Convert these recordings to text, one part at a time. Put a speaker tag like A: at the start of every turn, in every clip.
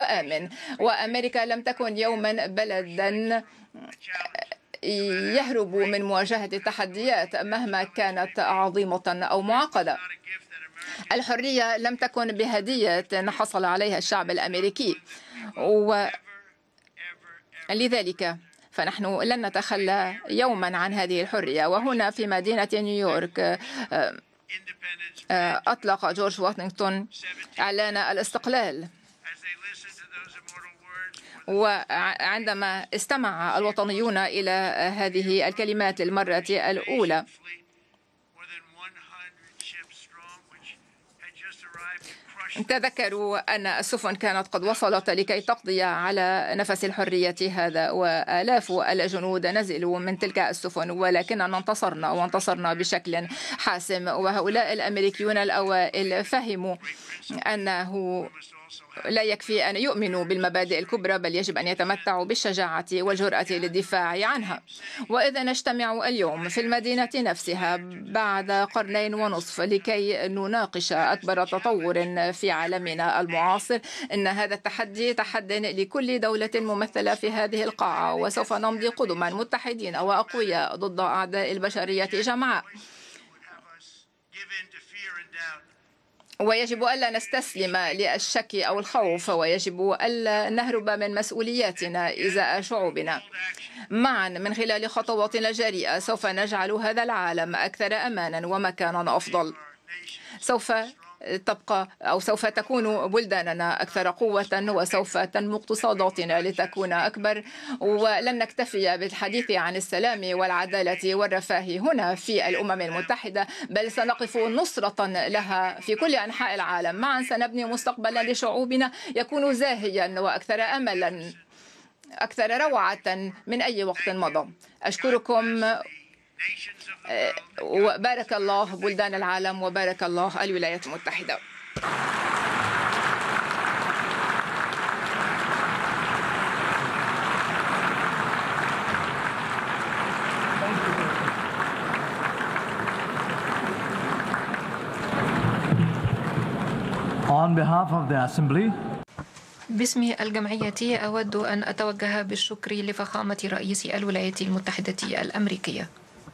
A: وآمن. وأمريكا لم تكن يوما بلدا يهرب من مواجهة التحديات مهما كانت عظيمة أو معقدة. الحرية لم تكن بهدية حصل عليها الشعب الأمريكي، ولذلك فنحن لن نتخلى يوما عن هذه الحرية. وهنا في مدينة نيويورك أطلق جورج واشنطن إعلان الاستقلال، وعندما استمع الوطنيون إلى هذه الكلمات للمرة الأولى تذكروا أن السفن كانت قد وصلت لكي تقضي على نفس الحرية هذا، وآلاف الجنود نزلوا من تلك السفن، ولكننا انتصرنا وانتصرنا بشكل حاسم. وهؤلاء الأمريكيون الأوائل فهموا أنه لا يكفي أن يؤمنوا بالمبادئ الكبرى، بل يجب أن يتمتعوا بالشجاعة والجرأة للدفاع عنها. وإذا نجتمع اليوم في المدينة نفسها بعد 2.5 قرن لكي نناقش أكبر تطور في عالمنا المعاصر، إن هذا التحدي تحدي لكل دولة ممثلة في هذه القاعة، وسوف نمضي قدما متحدين وأقوياء ضد أعداء البشرية جمعاء. ويجب ألا نستسلم للشك أو الخوف، ويجب ألا نهرب من مسؤولياتنا إزاء شعوبنا. معا من خلال خطواتنا الجريئة سوف نجعل هذا العالم أكثر أمانا ومكانا أفضل. سوف تكون بلداننا أكثر قوة، وسوف تنمو اقتصاداتنا لتكون أكبر، ولن نكتفي بالحديث عن السلام والعدالة والرفاه هنا في الأمم المتحدة، بل سنقف نصرة لها في كل أنحاء العالم. معا سنبني مستقبلا لشعوبنا يكون زاهيا وأكثر أملا، أكثر روعة من أي وقت مضى. أشكركم، وبارك الله بلدان العالم، وبارك الله الولايات المتحدة.
B: On behalf of the Assembly,
C: باسم الجمعية أود أن أتوجه بالشكر لفخامة رئيس الولايات المتحدة الأمريكية.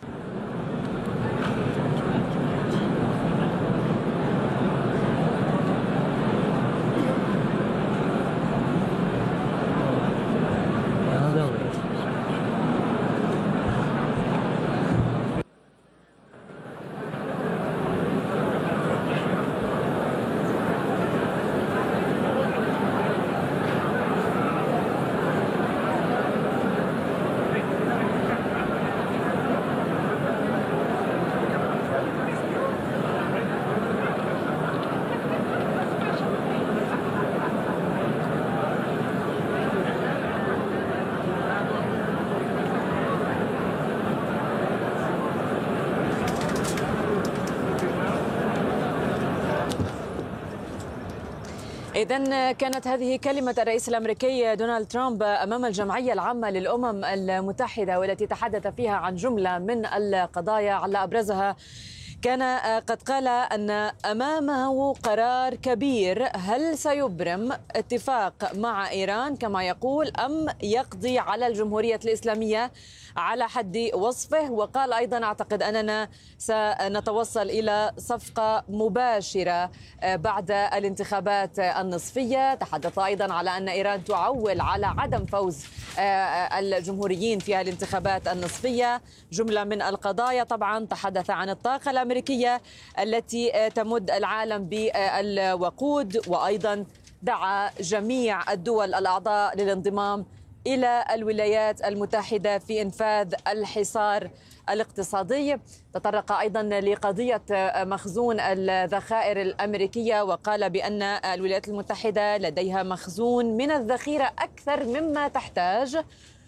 D: إذن كانت هذه كلمة الرئيس الأمريكي دونالد ترامب أمام الجمعية العامة للأمم المتحدة، والتي تحدث فيها عن جملة من القضايا على أبرزها كان قد قال أن أمامه قرار كبير، هل سيبرم اتفاق مع إيران كما يقول أم يقضي على الجمهورية الإسلامية على حد وصفه. وقال أيضا أعتقد أننا سنتوصل إلى صفقة مباشرة بعد الانتخابات النصفية. تحدث أيضا على أن إيران تعول على عدم فوز الجمهوريين في الانتخابات النصفية. جملة من القضايا طبعا. تحدث عن الطاقة الأمريكية التي تمد العالم بالوقود، وأيضا دعا جميع الدول الأعضاء للانضمام إلى الولايات المتحدة في إنفاذ الحصار الاقتصادي. تطرق أيضا لقضية مخزون الذخائر الأمريكية، وقال بأن الولايات المتحدة لديها مخزون من الذخيرة أكثر مما تحتاج،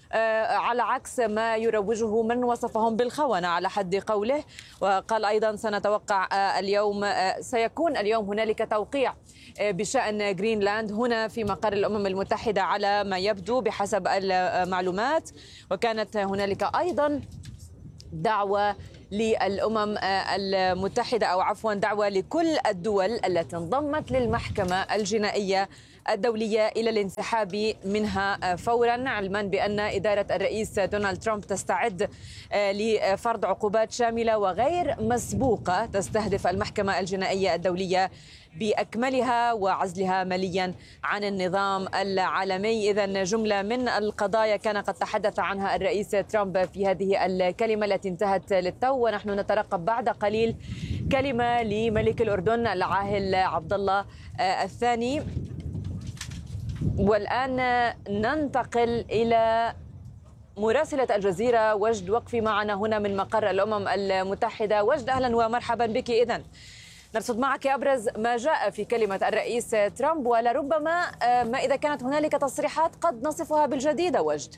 D: على عكس ما يروجه من وصفهم بالخونة على حد قوله. وقال أيضا سنتوقع اليوم سيكون اليوم هنالك توقيع بشأن جرينلاند هنا في مقر الأمم المتحدة على ما يبدو بحسب المعلومات. وكانت هنالك أيضا دعوة للأمم المتحدة، أو عفوا دعوة لكل الدول التي انضمت للمحكمة الجنائية الدولية إلى الانسحاب منها فورا، علما بأن إدارة الرئيس دونالد ترامب تستعد لفرض عقوبات شاملة وغير مسبوقة تستهدف المحكمة الجنائية الدولية بأكملها وعزلها ماليا عن النظام العالمي. إذن جملة من القضايا كان قد تحدث عنها الرئيس ترامب في هذه الكلمة التي انتهت للتو، ونحن نترقب بعد قليل كلمة لملك الأردن العاهل عبد الله الثاني. والآن ننتقل إلى مراسلة الجزيرة وجد وقفي معنا هنا من مقر الأمم المتحدة. وجد، أهلا ومرحبا بك. إذن نرصد معك أبرز ما جاء في كلمة الرئيس ترامب، ولربما ما إذا كانت هنالك تصريحات قد نصفها بالجديدة. وجد.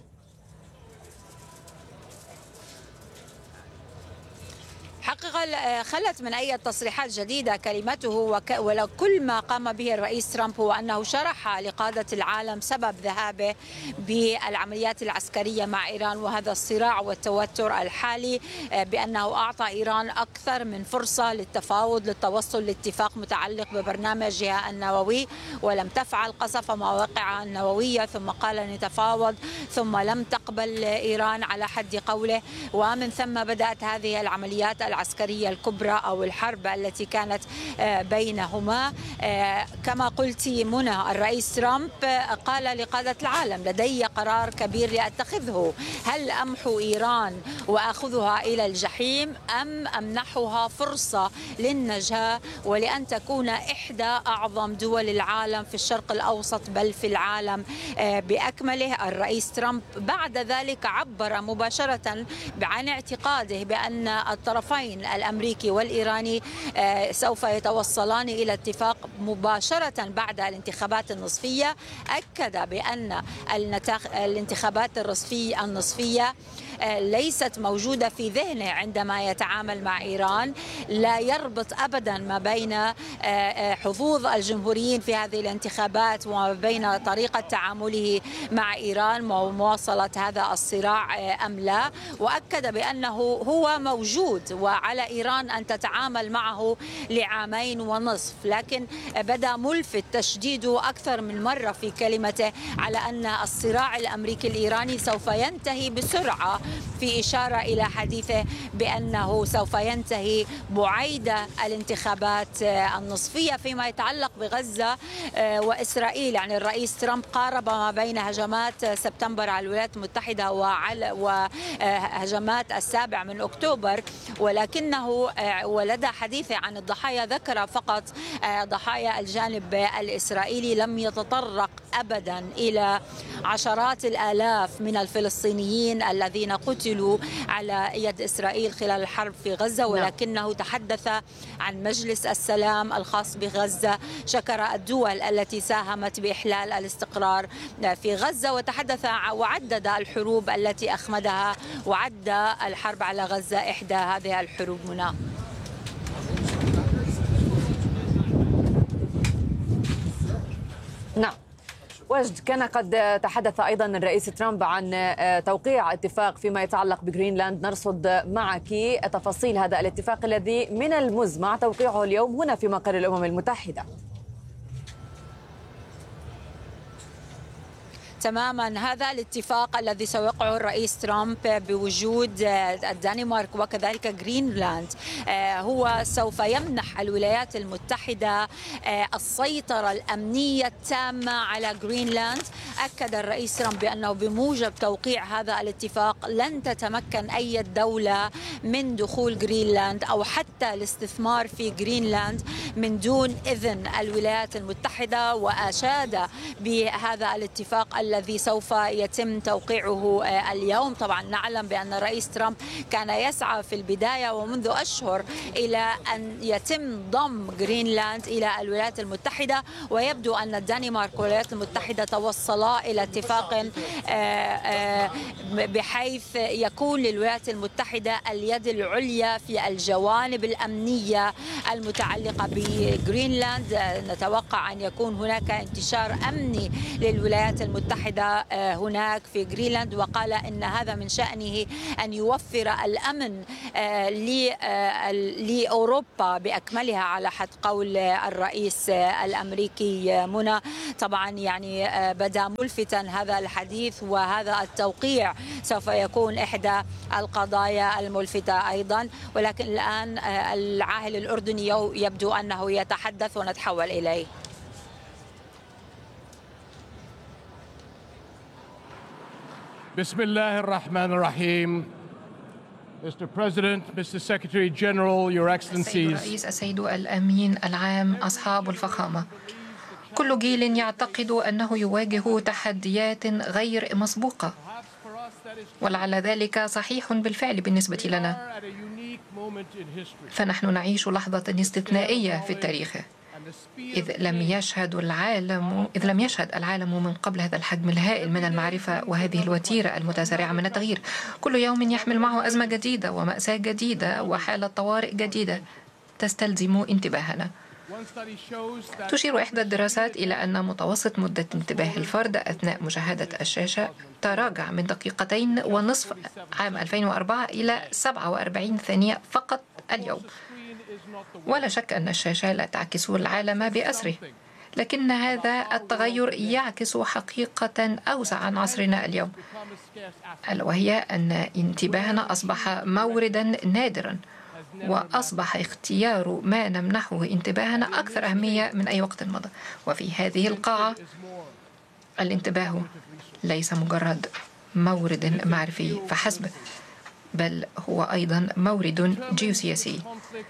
B: حقيقة خلت من أي تصريحات جديدة كلمته، وكل ما قام به الرئيس ترامب هو أنه شرح لقادة العالم سبب ذهابه بالعمليات العسكرية مع إيران وهذا الصراع والتوتر الحالي، بأنه أعطى إيران أكثر من فرصة للتفاوض للتوصل لاتفاق متعلق ببرنامجها النووي، ولم تفعل، قصف مواقعها النووية ثم قال نتفاوض، ثم لم تقبل إيران على حد قوله، ومن ثم بدأت هذه العمليات العسكرية الكبرى أو الحرب التي كانت بينهما. كما قلت منى، الرئيس ترامب قال لقادة العالم لدي قرار كبير لأتخذه، هل أمحو إيران وأخذها إلى الجحيم أم أمنحها فرصة للنجاة ولأن تكون إحدى أعظم دول العالم في الشرق الأوسط بل في العالم بأكمله. الرئيس ترامب بعد ذلك عبر مباشرة عن اعتقاده بأن الطرفين الأمريكي والإيراني سوف يتوصلان إلى اتفاق مباشرة بعد الانتخابات النصفية. أكد بأن الانتخابات النصفية ليست موجودة في ذهنه عندما يتعامل مع إيران، لا يربط أبدا ما بين حظوظ الجمهوريين في هذه الانتخابات وما بين طريقة تعامله مع إيران ومواصلة هذا الصراع أم لا. وأكد بأنه هو موجود وعلى إيران أن تتعامل معه لعامين ونصف، لكن بدأ ملفت تشديده أكثر من مرة في كلمته على أن الصراع الأمريكي الإيراني سوف ينتهي بسرعة، في إشارة إلى حديثه بأنه سوف ينتهي بعيد الانتخابات النصفية. فيما يتعلق بغزة وإسرائيل، يعني الرئيس ترامب قارب ما بين هجمات سبتمبر على الولايات المتحدة وهجمات 7 أكتوبر، ولكنه ولدى حديثه عن الضحايا ذكر فقط ضحايا الجانب الإسرائيلي، لم يتطرق أبدا إلى عشرات الآلاف من الفلسطينيين الذين قتلوا على يد إسرائيل خلال الحرب في غزة، ولكنه تحدث عن مجلس السلام الخاص بغزة، شكر الدول التي ساهمت بإحلال الاستقرار في غزة، وتحدث وعدد الحروب التي أخمدها، وعد الحرب على غزة إحدى هذه الحروب. منى.
D: نعم وجد، كان قد تحدث أيضا الرئيس ترامب عن توقيع اتفاق فيما يتعلق بجرينلاند. نرصد معك تفاصيل هذا الاتفاق الذي من المزمع توقيعه اليوم هنا في مقر الأمم المتحدة.
B: تماما، هذا الاتفاق الذي سيوقعه الرئيس ترامب بوجود الدنمارك وكذلك جرينلاند هو سوف يمنح الولايات المتحدة السيطرة الأمنية التامة على جرينلاند. أكد الرئيس ترامب بأنه بموجب توقيع هذا الاتفاق لن تتمكن أي دولة من دخول جرينلاند أو حتى الاستثمار في جرينلاند من دون إذن الولايات المتحدة، وأشاد بهذا الاتفاق الذي سوف يتم توقيعه اليوم. طبعا نعلم بأن الرئيس ترامب كان يسعى في البداية ومنذ أشهر إلى أن يتم ضم جرينلاند إلى الولايات المتحدة، ويبدو أن الدنمارك والولايات المتحدة توصلا إلى اتفاق بحيث يكون للولايات المتحدة اليد العليا في الجوانب الأمنية المتعلقة بجرينلاند. نتوقع أن يكون هناك انتشار أمني للولايات المتحدة المتحدة هناك في غرينلاند، وقال إن هذا من شأنه أن يوفر الأمن لأوروبا بأكملها على حد قول الرئيس الأمريكي. منى، طبعا يعني بدا ملفتا هذا الحديث، وهذا التوقيع سوف يكون إحدى القضايا الملفتة أيضا، ولكن الآن العاهل الأردني يبدو أنه يتحدث ونتحول إليه.
E: بسم الله الرحمن الرحيم. Mr. President, Mr. Secretary General, Your Excellencies.
C: السيد الرئيس، السيد الأمين العام، أصحاب الفخامة، كل جيل يعتقد أنه يواجه تحديات غير مسبوقة، ولعل ذلك صحيح بالفعل بالنسبة لنا، فنحن نعيش لحظة استثنائية في التاريخ، إذ لم يشهد العالم من قبل هذا الحجم الهائل من المعرفة وهذه الوتيرة المتسارعة من التغيير. كل يوم يحمل معه أزمة جديدة ومأساة جديدة وحالة طوارئ جديدة تستلزم انتباهنا. تشير إحدى الدراسات إلى أن متوسط مدة انتباه الفرد أثناء مشاهدة الشاشة تراجع من 2.5 دقيقة عام 2004 إلى 47 ثانية فقط اليوم. ولا شك أن الشاشة لا تعكس العالم بأسره، لكن هذا التغير يعكس حقيقة أوسع عن عصرنا اليوم، ألا وهي أن انتباهنا أصبح موردا نادرا، وأصبح اختيار ما نمنحه انتباهنا أكثر أهمية من أي وقت مضى. وفي هذه القاعة الانتباه ليس مجرد مورد معرفي فحسب، بل هو أيضا مورد جيوسياسي،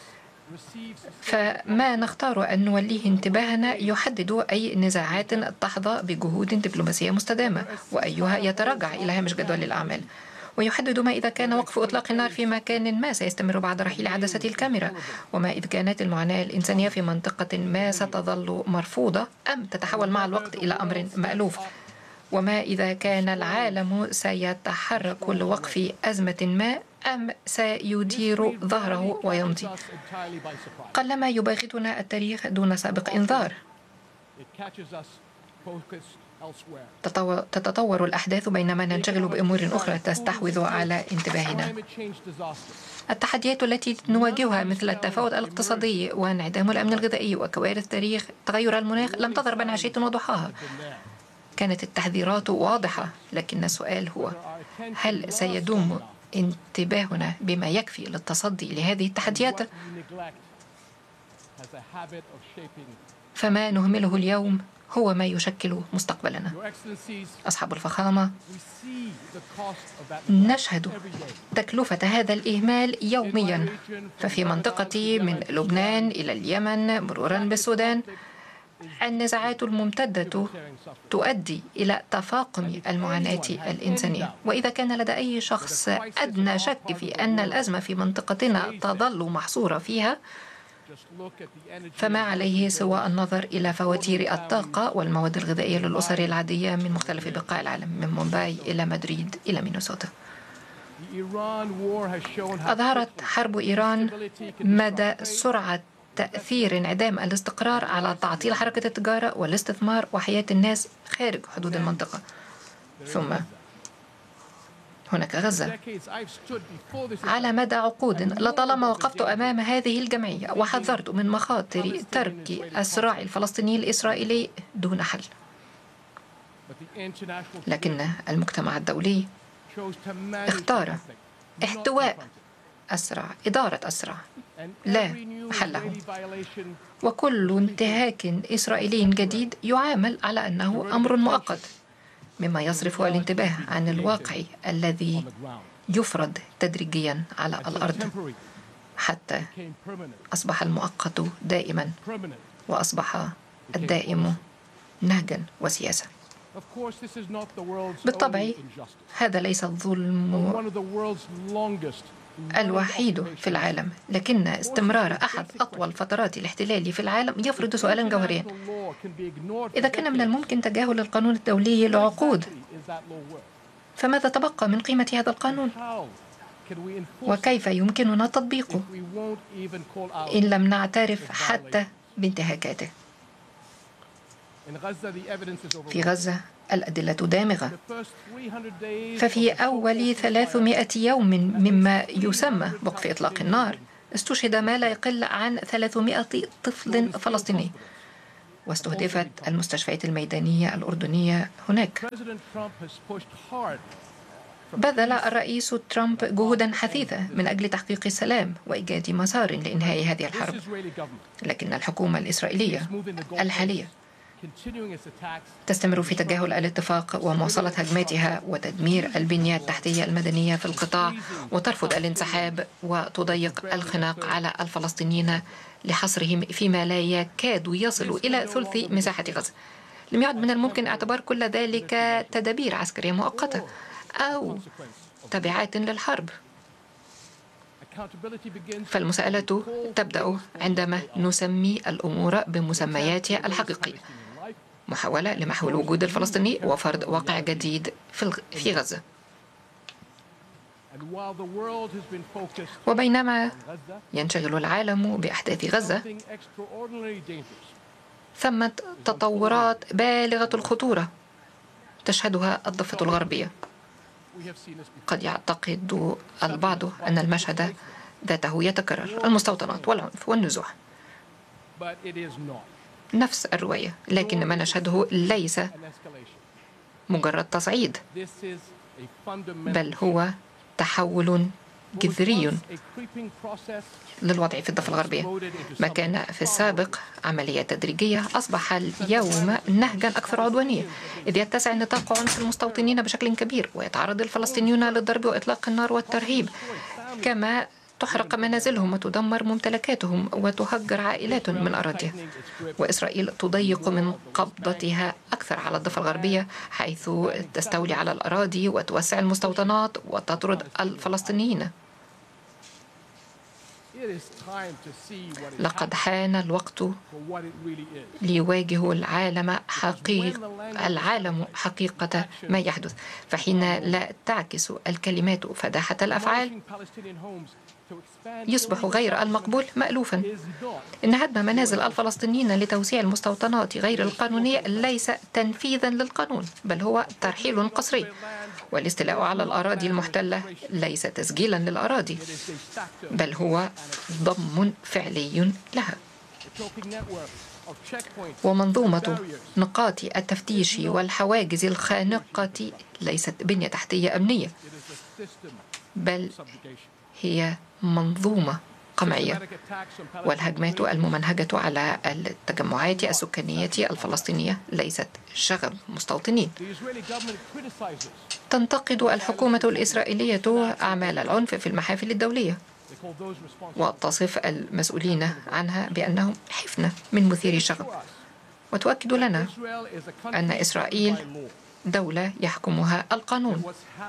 C: فما نختار أن نوليه انتباهنا يحدد أي نزاعات تحظى بجهود دبلوماسية مستدامة، وأيها يتراجع إلى هامش جدول الأعمال، ويحدد ما إذا كان وقف إطلاق النار في مكان ما سيستمر بعد رحيل عدسة الكاميرا، وما إذا كانت المعاناة الإنسانية في منطقة ما ستظل مرفوضة أم تتحول مع الوقت إلى أمر مألوف، وما إذا كان العالم سيتحرك لوقف أزمة ما أم سيدير ظهره ويمضي. قلما يباغتنا التاريخ دون سابق إنذار. تتطور الأحداث بينما ننشغل بأمور أخرى تستحوذ على انتباهنا. التحديات التي نواجهها مثل التفاوت الاقتصادي وانعدام الأمن الغذائي وكوارث تاريخ تغير المناخ لم تظهر بين عشية وضحاها. كانت التحذيرات واضحة، لكن السؤال هو: هل سيدوم انتباهنا بما يكفي للتصدي لهذه التحديات؟ فما نهمله اليوم هو ما يشكل مستقبلنا. أصحاب الفخامة، نشهد تكلفة هذا الإهمال يوميا، ففي منطقتي من لبنان إلى اليمن مرورا بالسودان النزاعات الممتدة تؤدي إلى تفاقم المعاناة الإنسانية، وإذا كان لدى أي شخص أدنى شك في أن الأزمة في منطقتنا تظل محصورة فيها، فما عليه سوى النظر إلى فواتير الطاقة والمواد الغذائية للأسر العادية من مختلف بقاع العالم، من مومباي إلى مدريد إلى مينيسوتا. أظهرت حرب إيران مدى سرعة تأثير انعدام الاستقرار على تعطيل حركة التجارة والاستثمار وحياة الناس خارج حدود المنطقة. ثم هناك غزة. على مدى عقود لطالما وقفت أمام هذه الجمعية وحذرت من مخاطر ترك الصراع الفلسطيني الإسرائيلي دون حل، لكن المجتمع الدولي اختار احتواء الصراع، إدارة الصراع لا محل له، وكل انتهاك إسرائيلي جديد يعامل على أنه أمر مؤقت، مما يصرف الانتباه عن الواقع الذي يفرض تدريجيا على الأرض حتى أصبح المؤقت دائما، وأصبح الدائم نهجا وسياسة. بالطبع هذا ليس الظلم الوحيد في العالم، لكن استمرار أحد أطول فترات الاحتلال في العالم يفرض سؤالا جوهريا: إذا كان من الممكن تجاهل القانون الدولي لعقود، فماذا تبقى من قيمة هذا القانون؟ وكيف يمكننا تطبيقه إن لم نعترف حتى بانتهاكاته؟ في غزة الأدلة دامغة. ففي أول 300 يوم مما يسمى وقف إطلاق النار استشهد ما لا يقل عن 300 طفل فلسطيني، واستهدفت المستشفيات الميدانية الأردنية هناك. بذل الرئيس ترامب جهودا حثيثة من أجل تحقيق السلام وإيجاد مسار لإنهاء هذه الحرب، لكن الحكومة الإسرائيلية الحالية تستمر في تجاهل الاتفاق ومواصلة هجماتها وتدمير البنية التحتية المدنية في القطاع، وترفض الانسحاب وتضيق الخناق على الفلسطينيين لحصرهم فيما لا يكاد يصل إلى ثلث مساحة غزة. لم يعد من الممكن اعتبار كل ذلك تدابير عسكرية مؤقتة أو تبعات للحرب، فالمساءلة تبدأ عندما نسمي الأمور بمسمياتها الحقيقية: محاولة لمحو الوجود الفلسطيني وفرض واقع جديد في غزة. وبينما ينشغل العالم بأحداث غزة، ثمة تطورات بالغة الخطورة تشهدها الضفة الغربية. قد يعتقد البعض أن المشهد ذاته يتكرر: المستوطنات والعنف والنزوح، نفس الرواية، لكن ما نشهده ليس مجرد تصعيد، بل هو تحول جذري للوضع في الضفة الغربية. ما كان في السابق عملية تدريجية أصبح اليوم نهجا أكثر عدوانية، إذ يتسع نطاق عنف المستوطنين بشكل كبير، ويتعرض الفلسطينيون للضرب وإطلاق النار والترهيب، كما تحرق منازلهم وتدمر ممتلكاتهم وتهجر عائلات من أراضيها. وإسرائيل تضيق من قبضتها أكثر على الضفة الغربية، حيث تستولي على الأراضي وتوسع المستوطنات وتطرد الفلسطينيين. لقد حان الوقت ليواجه العالم حقيقة ما يحدث، فحين لا تعكس الكلمات فداحة الأفعال يصبح غير المقبول مألوفا. إن هدم منازل الفلسطينيين لتوسيع المستوطنات غير القانونية ليس تنفيذا للقانون، بل هو ترحيل قسري، والاستيلاء على الأراضي المحتلة ليس تسجيلا للأراضي، بل هو ضم فعلي لها. ومنظومة نقاط التفتيش والحواجز الخانقة ليست بنية تحتية أمنية، بل هي منظومة قمعية. والهجمات الممنهجة على التجمعات السكانية الفلسطينية ليست شغب مستوطنين. تنتقد الحكومة الإسرائيلية أعمال العنف في المحافل الدولية، وتصف المسؤولين عنها بأنهم حفنة من مثيري الشغب، وتؤكد لنا أن إسرائيل دولة يحكمها القانون.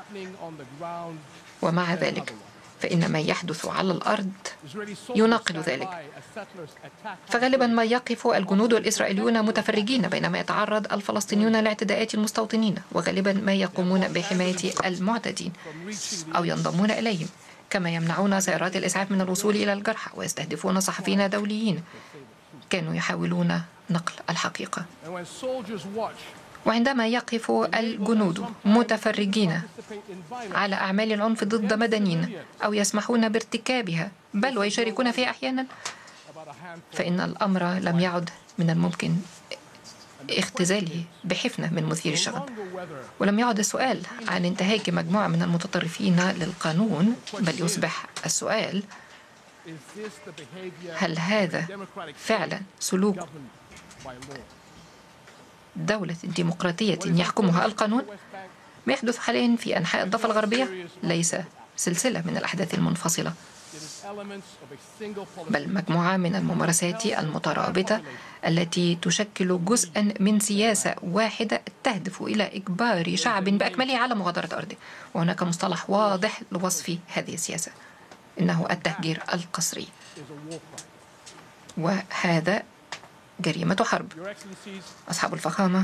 C: ومع ذلك فإن ما يحدث على الأرض يناقض ذلك. فغالبا ما يقف الجنود الإسرائيليون متفرجين بينما يتعرض الفلسطينيون لاعتداءات المستوطنين، وغالبا ما يقومون بحماية المعتدين أو ينضمون إليهم، كما يمنعون سيارات الإسعاف من الوصول إلى الجرحى ويستهدفون صحفيين دوليين كانوا يحاولون نقل الحقيقة. وعندما يقف الجنود متفرجين على أعمال العنف ضد مدنيين أو يسمحون بارتكابها بل ويشاركون فيها أحيانا، فإن الأمر لم يعد من الممكن اختزاله بحفنة من مثير الشغب. ولم يعد السؤال عن انتهاك مجموعة من المتطرفين للقانون، بل يصبح السؤال: هل هذا فعلا سلوك دولة ديمقراطية يحكمها القانون؟ ما يحدث حاليا في أنحاء الضفة الغربية ليس سلسلة من الأحداث المنفصلة، بل مجموعة من الممارسات المترابطة التي تشكل جزءا من سياسة واحدة تهدف إلى إجبار شعب بأكمله على مغادرة أرضه. وهناك مصطلح واضح لوصف هذه السياسة، إنه التهجير القسري، وهذا جريمة حرب. أصحاب الفخامة،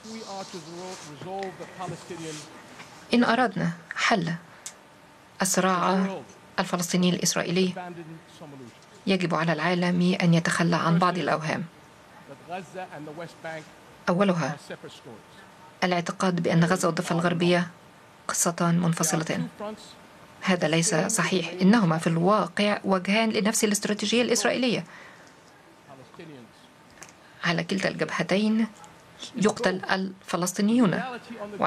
C: إن أردنا حل الصراع الفلسطيني الإسرائيلي يجب على العالم أن يتخلى عن بعض الأوهام، أولها الاعتقاد بأن غزة والضفة الغربية قصتان منفصلتان. هذا ليس صحيح، إنهما في الواقع وجهان لنفس الاستراتيجية الإسرائيلية. على كلتا الجبهتين يقتل الفلسطينيون،